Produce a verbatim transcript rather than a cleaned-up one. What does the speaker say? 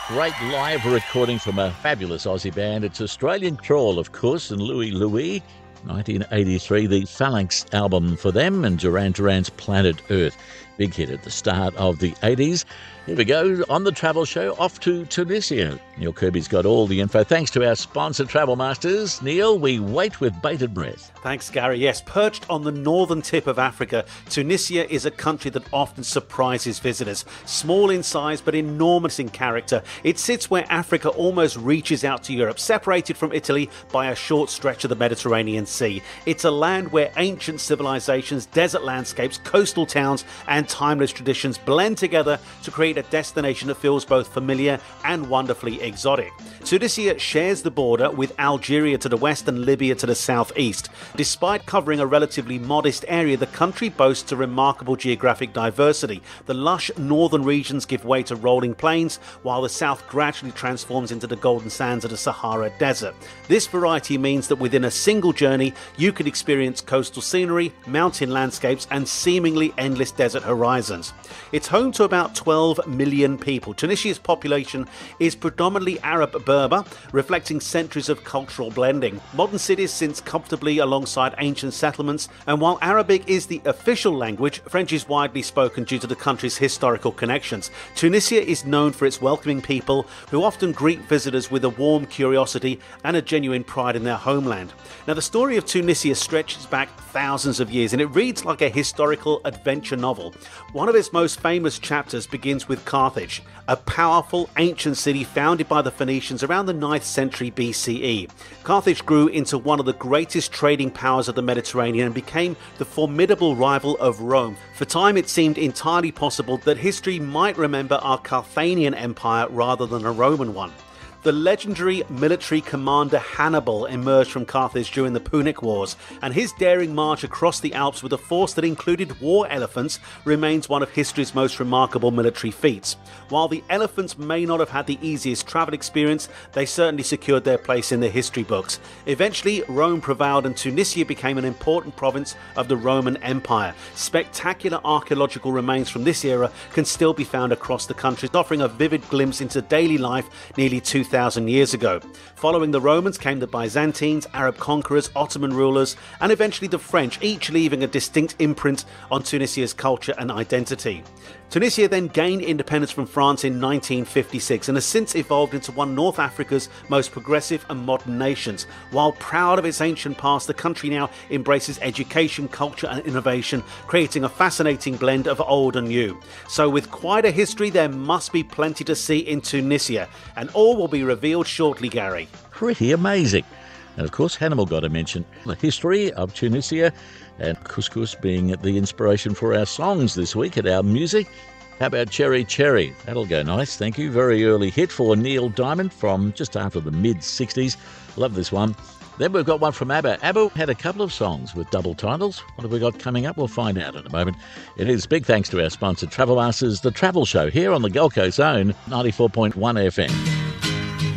great live recording from a fabulous Aussie band. It's Australian Crawl, of course, and Louis Louis, nineteen eighty-three, the Phalanx album for them, and Duran Duran's Planet Earth. Big hit at the start of the eighties. Here we go, on the travel show, off to Tunisia. Neil Kirby's got all the info. Thanks to our sponsor, Travel Masters. Neil, we wait with bated breath. Thanks, Gary. Yes, perched on the northern tip of Africa, Tunisia is a country that often surprises visitors. Small in size, but enormous in character. It sits where Africa almost reaches out to Europe, separated from Italy by a short stretch of the Mediterranean Sea. It's a land where ancient civilizations, desert landscapes, coastal towns, and timeless traditions blend together to create a destination that feels both familiar and wonderfully exotic. Tunisia shares the border with Algeria to the west and Libya to the southeast. Despite covering a relatively modest area, the country boasts a remarkable geographic diversity. The lush northern regions give way to rolling plains, while the south gradually transforms into the golden sands of the Sahara Desert. This variety means that within a single journey, you can experience coastal scenery, mountain landscapes, and seemingly endless desert horizons. It's home to about twelve million people. Tunisia's population is predominantly Arab Berber, reflecting centuries of cultural blending. Modern cities sit comfortably alongside ancient settlements, and while Arabic is the official language, French is widely spoken due to the country's historical connections. Tunisia is known for its welcoming people, who often greet visitors with a warm curiosity and a genuine pride in their homeland. Now, the story of Tunisia stretches back thousands of years, and it reads like a historical adventure novel. One of its most famous chapters begins with Carthage, a powerful ancient city founded by the Phoenicians around the ninth century B C E. Carthage grew into one of the greatest trading powers of the Mediterranean and became the formidable rival of Rome. For time, it seemed entirely possible that history might remember our Carthaginian empire rather than a Roman one. The legendary military commander Hannibal emerged from Carthage during the Punic Wars, and his daring march across the Alps with a force that included war elephants remains one of history's most remarkable military feats. While the elephants may not have had the easiest travel experience, they certainly secured their place in the history books. Eventually, Rome prevailed and Tunisia became an important province of the Roman Empire. Spectacular archaeological remains from this era can still be found across the country, offering a vivid glimpse into daily life nearly two thousand years ago. Following the Romans came the Byzantines, Arab conquerors, Ottoman rulers, and eventually the French, each leaving a distinct imprint on Tunisia's culture and identity. Tunisia then gained independence from France in nineteen fifty-six and has since evolved into one of North Africa's most progressive and modern nations. While proud of its ancient past, the country now embraces education, culture and innovation, creating a fascinating blend of old and new. So with quite a history, there must be plenty to see in Tunisia, and all will be revealed shortly, Gary. Pretty amazing. And of course, Hannibal got to mention the history of Tunisia, and couscous being the inspiration for our songs this week at our music. How about Cherry Cherry? That'll go nice, thank you. Very early hit for Neil Diamond from just after the mid sixties. Love this one. Then we've got one from ABBA. ABBA had a couple of songs with double titles. What have we got coming up? We'll find out in a moment. It is big thanks to our sponsor, Travel Masters, the travel show here on the Gold Coast Zone, ninety-four point one F M.